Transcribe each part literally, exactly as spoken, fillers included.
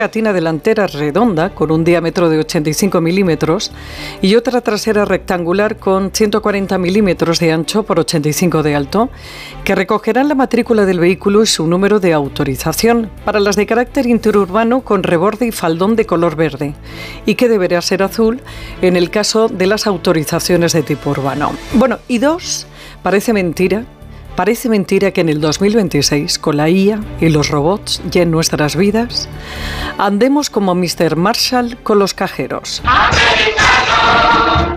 Pegatina delantera redonda con un diámetro de ochenta y cinco milímetros y otra trasera rectangular con ciento cuarenta milímetros de ancho por ochenta y cinco de alto, que recogerán la matrícula del vehículo y su número de autorización, para las de carácter interurbano con reborde y faldón de color verde, y que deberá ser azul en el caso de las autorizaciones de tipo urbano. Bueno, y dos, parece mentira, Parece mentira que en el dos mil veintiséis, con la I A y los robots ya en nuestras vidas, andemos como míster Marshall con los cajeros. ¡Americano!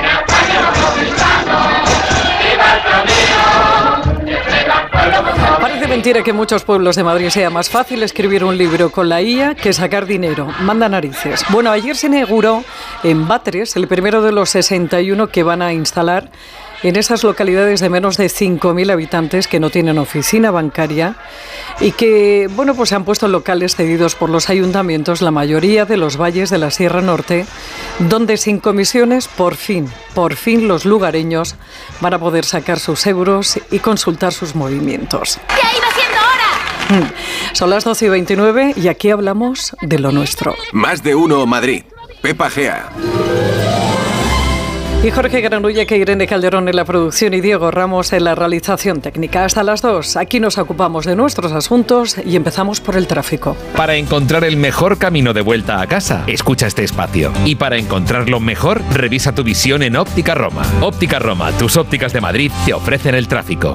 Parece mentira que en muchos pueblos de Madrid sea más fácil escribir un libro con la I A que sacar dinero. Manda narices. Bueno, ayer se inauguró en Batres el primero de los sesenta y uno que van a instalar en esas localidades de menos de cinco mil habitantes que no tienen oficina bancaria y que, bueno, pues se han puesto locales cedidos por los ayuntamientos, la mayoría de los valles de la Sierra Norte, donde sin comisiones, por fin, por fin los lugareños van a poder sacar sus euros y consultar sus movimientos. ¡Ya iba siendo hora! Son las doce y veintinueve y aquí hablamos de lo nuestro. Más de uno Madrid. Pepa Gea. Y Jorge Granulla, que Irene Calderón en la producción y Diego Ramos en la realización técnica. Hasta las dos, aquí nos ocupamos de nuestros asuntos y empezamos por el tráfico. Para encontrar el mejor camino de vuelta a casa, escucha este espacio. Y para encontrarlo mejor, revisa tu visión en Óptica Roma. Óptica Roma, tus ópticas de Madrid, te ofrecen el tráfico.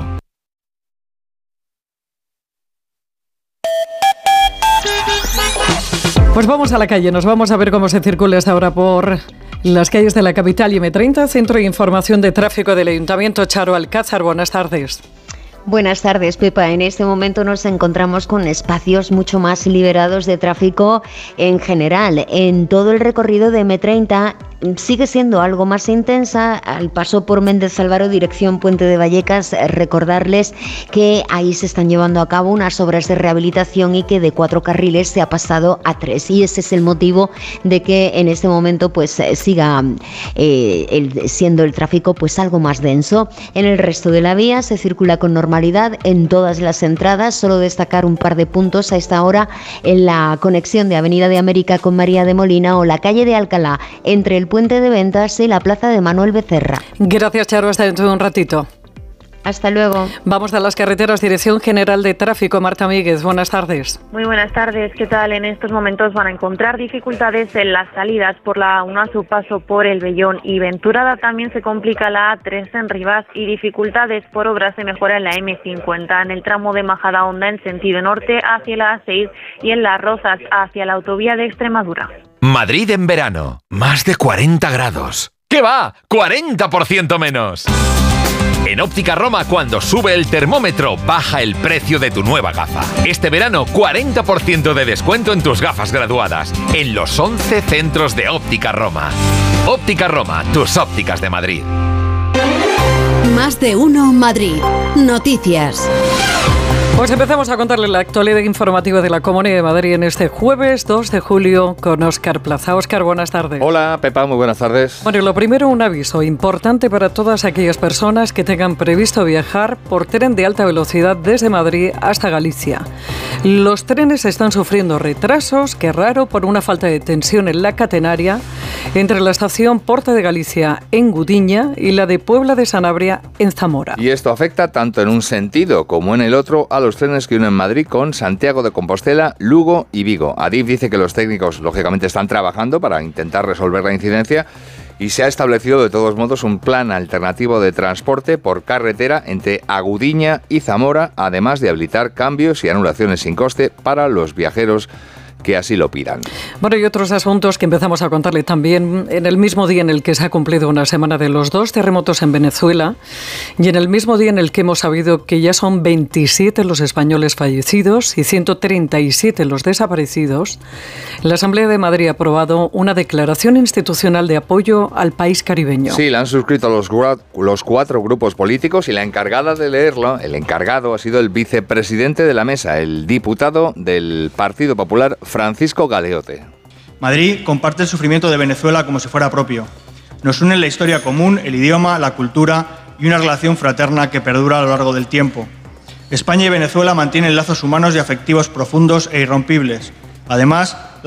Pues vamos a la calle, nos vamos a ver cómo se circula hasta ahora por las calles de la capital y eme treinta, Centro de Información de Tráfico del Ayuntamiento. Charo Alcázar, buenas tardes. Buenas tardes, Pepa. En este momento nos encontramos con espacios mucho más liberados de tráfico en general. En todo el recorrido de eme treinta sigue siendo algo más intensa. Al paso por Méndez Álvaro, dirección Puente de Vallecas, recordarles que ahí se están llevando a cabo unas obras de rehabilitación y que de cuatro carriles se ha pasado a tres. Y ese es el motivo de que en este momento pues siga eh, el, siendo el tráfico pues algo más denso. En el resto de la vía se circula con normalidad en todas las entradas. Solo destacar un par de puntos a esta hora en la conexión de Avenida de América con María de Molina o la calle de Alcalá entre el Puente de Ventas y la plaza de Manuel Becerra. Gracias, Charo. Hasta dentro de un ratito. Hasta luego. Vamos a las carreteras. Dirección General de Tráfico, Marta Míguez. Buenas tardes. Muy buenas tardes. ¿Qué tal? En estos momentos van a encontrar dificultades en las salidas por la A uno a su paso por El Vellón y Venturada. También se complica la A tres en Rivas y dificultades por obras de mejora en la eme cincuenta, en el tramo de Majadahonda en sentido norte hacia la A seis y en Las Rozas hacia la autovía de Extremadura. Madrid en verano. Más de cuarenta grados. ¿Qué va? ¡cuarenta por ciento menos! En Óptica Roma, cuando sube el termómetro, baja el precio de tu nueva gafa. Este verano, cuarenta por ciento de descuento en tus gafas graduadas, en los once centros de Óptica Roma. Óptica Roma, tus ópticas de Madrid. Más de uno Madrid. Noticias. Pues empezamos a contarle la actualidad informativa de la Comunidad de Madrid en este jueves dos de julio con Óscar Plaza. Óscar, buenas tardes. Hola, Pepa, muy buenas tardes. Bueno, lo primero, un aviso importante para todas aquellas personas que tengan previsto viajar por tren de alta velocidad desde Madrid hasta Galicia. Los trenes están sufriendo retrasos, qué raro, por una falta de tensión en la catenaria entre la estación Porta de Galicia en Gudiña y la de Puebla de Sanabria en Zamora. Y esto afecta tanto en un sentido como en el otro a los trenes que unen Madrid con Santiago de Compostela, Lugo y Vigo. Adif dice que los técnicos, lógicamente, están trabajando para intentar resolver la incidencia y se ha establecido, de todos modos, un plan alternativo de transporte por carretera entre Agudiña y Zamora, además de habilitar cambios y anulaciones sin coste para los viajeros que así lo pidan. Bueno, y otros asuntos que empezamos a contarle también en el mismo día en el que se ha cumplido una semana de los dos terremotos en Venezuela y en el mismo día en el que hemos sabido que ya son veintisiete los españoles fallecidos y ciento treinta y siete los desaparecidos, la Asamblea de Madrid ha aprobado una declaración institucional de apoyo al país caribeño. Sí, la han suscrito los, los cuatro grupos políticos y la encargada de leerlo, el encargado ha sido el vicepresidente de la mesa, el diputado del Partido Popular, Francisco Galeote. Madrid comparte el sufrimiento de Venezuela como si fuera propio. Nos une la historia común, el idioma, la cultura y una relación fraterna que perdura a lo largo del tiempo. España y Venezuela mantienen lazos humanos y afectivos profundos e irrompibles. Además,